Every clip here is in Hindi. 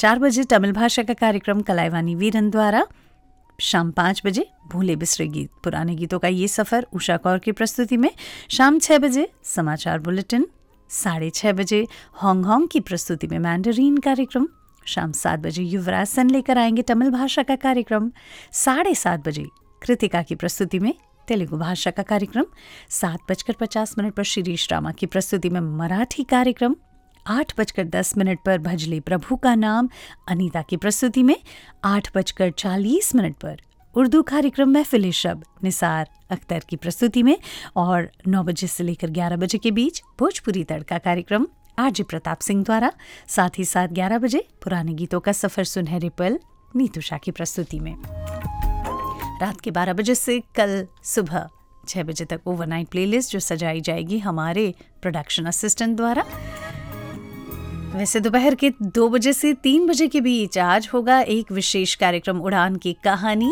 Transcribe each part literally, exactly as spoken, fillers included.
चार बजे तमिल भाषा का कार्यक्रम कलाईवानी वीरन द्वारा। शाम पाँच बजे भूले बिसरे गीत, पुराने गीतों का ये सफ़र उषा कौर की प्रस्तुति में। शाम छः बजे समाचार बुलेटिन। साढ़े छः बजे हांगकांग की प्रस्तुति में मैंडरीन कार्यक्रम। शाम सात बजे युवराज सन लेकर आएंगे तमिल भाषा का कार्यक्रम। साढ़े सात बजे कृतिका की प्रस्तुति में तेलुगु भाषा का कार्यक्रम। सात बजकर पचास मिनट पर शिरीष रामा की प्रस्तुति में मराठी कार्यक्रम। आठ बजकर दस मिनट पर भजले प्रभु का नाम अनीता की प्रस्तुति में। आठ बजकर चालीस मिनट पर उर्दू कार्यक्रम महफिल शब निसार अख्तर की प्रस्तुति में। और नौ बजे से लेकर ग्यारह बजे के बीच भोजपुरी तड़का कार्यक्रम आरजे प्रताप सिंह द्वारा। साथ ही साथ ग्यारह बजे पुराने गीतों का सफ़र सुनहरे पल नीतू शाह की प्रस्तुति में। रात के बारह बजे से कल सुबह छः बजे तक ओवरनाइट प्लेलिस्ट जो सजाई जाएगी हमारे प्रोडक्शन असिस्टेंट द्वारा। वैसे दोपहर के दो बजे से तीन बजे के बीच आज होगा एक विशेष कार्यक्रम उड़ान की कहानी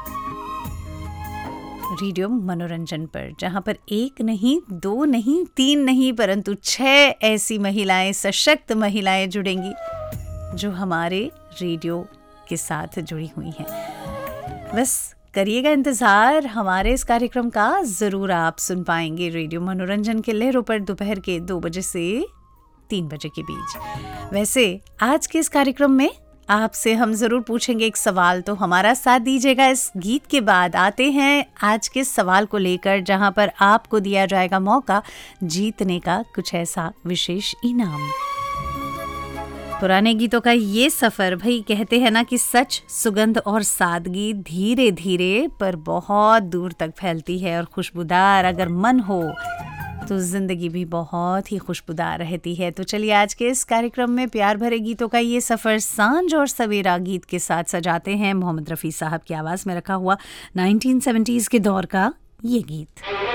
रेडियो मनोरंजन पर, जहां पर एक नहीं, दो नहीं, तीन नहीं, परंतु छह ऐसी महिलाएं, सशक्त महिलाएं जुड़ेंगी जो हमारे रेडियो के साथ जुड़ी हुई हैं। बस करिएगा इंतज़ार हमारे इस कार्यक्रम का, ज़रूर आप सुन पाएंगे रेडियो मनोरंजन के लहरों पर दोपहर के दो बजे से तीन बजे के बीच। वैसे आज के इस कार्यक्रम में आपसे हम ज़रूर पूछेंगे एक सवाल, तो हमारा साथ दीजिएगा। इस गीत के बाद आते हैं आज के सवाल को लेकर, जहां पर आपको दिया जाएगा मौका जीतने का कुछ ऐसा विशेष इनाम। पुराने गीतों का ये सफ़र, भाई कहते हैं ना कि सच, सुगंध और सादगी धीरे धीरे पर बहुत दूर तक फैलती है, और खुशबूदार अगर मन हो तो जिंदगी भी बहुत ही खुशबूदार रहती है। तो चलिए आज के इस कार्यक्रम में प्यार भरे गीतों का ये सफ़र सांझ और सवेरा गीत के साथ सजाते हैं। मोहम्मद रफ़ी साहब की आवाज़ में रखा हुआ नाइनटीन सेवेंटीज़ के दौर का ये गीत।